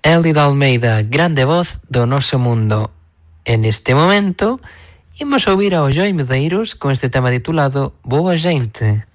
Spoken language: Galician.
Elida Almeida, grande voz do noso mundo. En este momento, imos ouvir ao Joi Medeiros con este tema titulado Boa Xente.